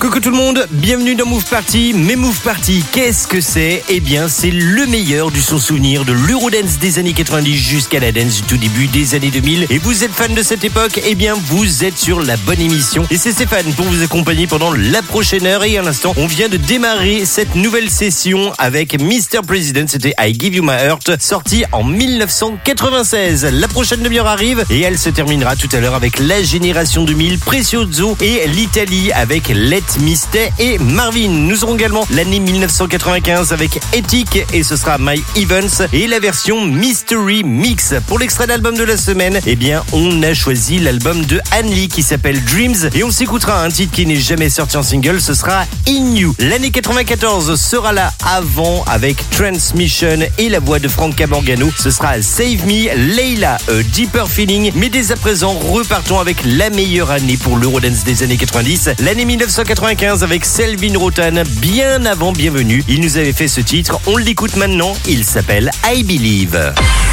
Coucou tout le monde, bienvenue dans Move Party. Mais Move Party, qu'est-ce que c'est ? Eh bien, c'est le meilleur du son souvenir de l'Eurodance des années 90 jusqu'à la dance du tout début des années 2000. Et vous êtes fan de cette époque ? Eh bien, vous êtes sur la bonne émission. Et c'est Stéphane pour vous accompagner pendant la prochaine heure. Et à l'instant, on vient de démarrer cette nouvelle session avec Mr. President. C'était I Give You My Heart, sorti en 1996. La prochaine demi-heure arrive et elle se terminera tout à l'heure avec la génération 2000, Precioso et l'Italie avec Let Me Stay et Marvin. Nous aurons également l'année 1995 avec Ethic et ce sera My Events et la version Mystery Mix. Pour l'extrait d'album de la semaine, eh bien, on a choisi l'album de Anne Lee qui s'appelle Dreams et on s'écoutera un titre qui n'est jamais sorti en single, ce sera In You. L'année 94 sera là avant avec Transmission et la voix de Franca Morgano. Ce sera Save Me, Leila, A Deeper Feeling. Mais dès à présent, repartons avec la meilleure année pour l'Eurodance des années 90. L'année 1995 avec Selvin Rotan, bien avant Bienvenue. Il nous avait fait ce titre, on l'écoute maintenant, il s'appelle I Believe.